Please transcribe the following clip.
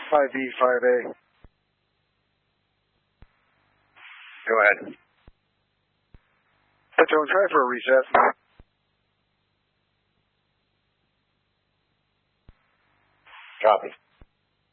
5B, 5A. Go ahead. Platoon, try for a reset. Copy.